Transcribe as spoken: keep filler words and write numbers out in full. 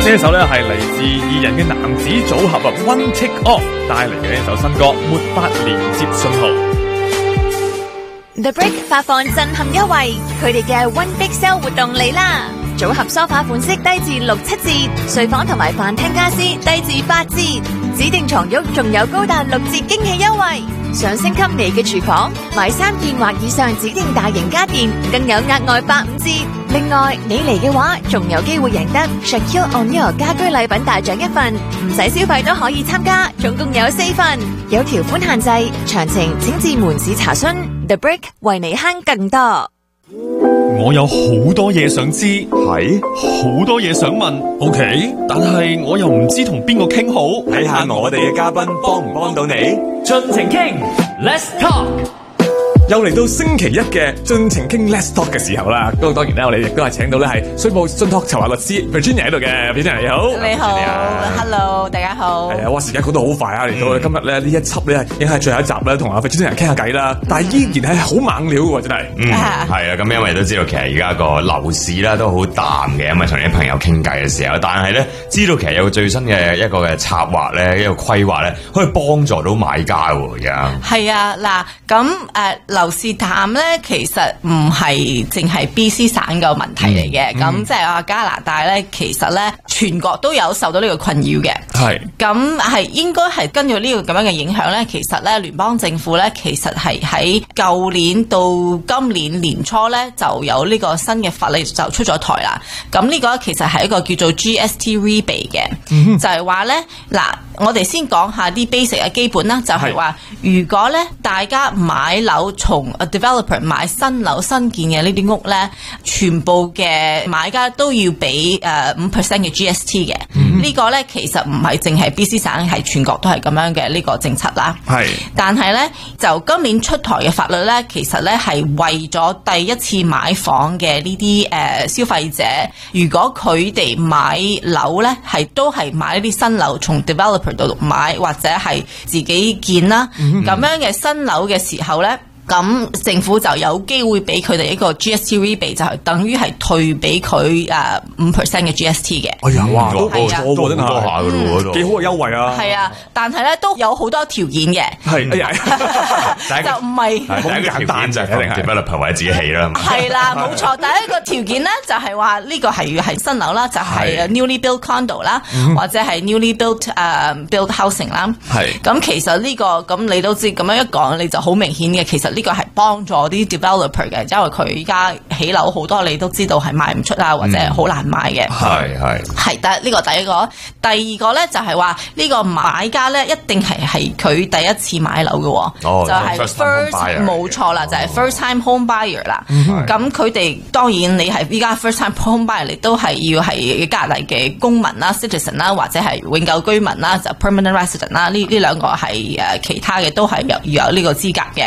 呢一首咧係嚟自二人嘅男子組合啊 One Take Off 帶嚟嘅一首新歌《沒法連接信號》。 The Brick 發放震撼優惠，佢哋嘅 One Big Sale 活動嚟啦！組合梳化款式低至六七折，睡房同埋飯廳家私低至八折，指定床褥仲有高達六折驚喜優惠。想升級你嘅廚房，買三件或以上指定大型家電，更有額外八五折。另外，你嚟嘅話，仲有機會贏得 Shaquille O'Neal 家居禮品大獎一份，唔使消費都可以參加，總共有四份，有條款限制，詳情請至門市查詢。The Brick 為你慳更多。 我有好多嘢想知，係好多嘢想問 ，OK， 但係我又唔知同邊個傾好， 睇下我哋嘅嘉賓幫唔幫到你， 盡情傾 ，Let's Talk。 又嚟到星期一嘅盡情傾 Let's Talk 嘅時候啦，咁當然咧，我哋亦都係請到咧係水務信託籌劃律師 Virginia 喺度嘅 ，Virginia 你好， 你好 ，Hello， 大家好。 係啊，哇，時間過得好快啊，嚟到我哋今日咧呢一輯咧，已經係最後一集啦，同阿 Virginia 傾下偈啦，但係依然係好猛料喎，真係。 嗯，係啊，咁因為都知道其實而家個樓市咧都好淡嘅，咁啊同啲朋友傾偈嘅時候，但係咧知道其實有最新嘅一個嘅策劃咧，一個規劃咧，可以幫助到買家喎，而家。 係啊，嗱，咁誒。樓市淡咧，其實唔係淨係 B C 省嘅問題嚟嘅，咁、嗯、即係話加拿大咧，其實咧全國都有受到呢個困擾嘅。係，咁係應該係跟住呢個咁樣嘅影響咧，其實咧聯邦政府咧，其實係喺舊年到今年年初咧就有呢個新嘅法例就出咗台啦。咁呢個其實係一個叫做 G S T rebate 嘅、嗯，就係話咧嗱，我哋先講下啲 basic 嘅基本啦，就係、是、話如果咧大家買樓從 developer 買新樓新建嘅呢啲屋咧，全部嘅買家都要俾誒五 percent 嘅 G S T 嘅。嗯、呢個咧其實唔係淨係 B C 省，係全國都係咁樣嘅呢個政策啦。係，但係咧就今年出台嘅法律咧，其實咧係為咗第一次買房嘅呢啲誒消費者，如果佢哋買樓咧係都係買呢啲新樓從 developer 度買或者係自己建啦，咁、嗯、樣嘅新樓嘅時候咧。咁政府就有機會俾佢哋一個 G S T rebate， 就係等於係退俾佢誒五 percent 嘅 G S T 嘅。 哎呀，哇，都係啊， 多喎，真係多下噶咯喎，幾好嘅優惠啊！係啊， 但係咧都有好多條件嘅。係，哎呀，就唔係好簡單就係 developer 或者自己起啦。 係啦，冇錯。第一個條件咧就係話呢個係要係新樓啦，就係 newly built condo 啦，或者係 newly built 誒、uh, built housing 啦。係。咁其實呢、這個咁你都知，咁樣一講你就好明顯嘅，其實。呢個係幫助啲 developer 嘅，因為佢依家起樓好多，你都知道係賣唔出啊，或者係好難買嘅。係係係，但係呢個第一個，第二個咧就係話呢個買家咧一定係係佢第一次買樓嘅、哦，就係 first 冇錯啦，就係、是、first time home buyer 啦。咁佢哋當然你係依家 first time home buyer，你都係要係加拿大嘅公民啦 ，citizen 啦，或者係永久居民啦，就 permanent resident 啦。呢呢兩個係誒其他嘅都係有要有呢個資格嘅。